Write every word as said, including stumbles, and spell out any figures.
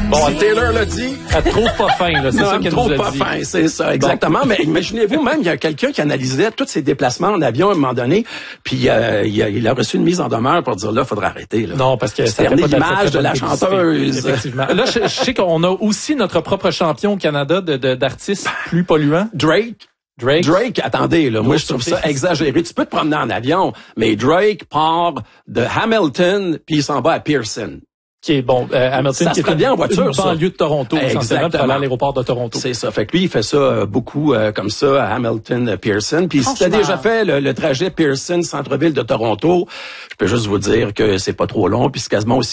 Bon, Taylor l'a dit. Elle te trouve pas fin, là. C'est non, ça elle qu'elle trouve nous a pas dit. fin, c'est ça, exactement. Bon. Mais imaginez-vous, même, il y a quelqu'un qui analysait tous ses déplacements en avion à un moment donné, puis euh, il, a, il a reçu une mise en demeure pour dire, là, il faudrait arrêter. Là. Non, parce que ça termine fait pas l'image de la chanteuse. Effectivement. Là, je, je sais qu'on a aussi notre propre champion au Canada de, de, d'artistes plus polluants. Drake. Drake. Drake, attendez, là, moi je trouve ça exagéré. Tu peux te promener en avion, mais Drake part de Hamilton puis il s'en va à Pearson. Qui est bon, euh, Hamilton, ça qui est bien en voiture, une banlieue de Toronto, essentiellement, pour aller à l'aéroport de Toronto. C'est ça. Fait que lui, il fait ça euh, beaucoup euh, comme ça à Hamilton, Pearson. Puis si t'as déjà fait le, le trajet Pearson, centre-ville de Toronto, je peux juste vous dire que c'est pas trop long, puis c'est quasiment aussi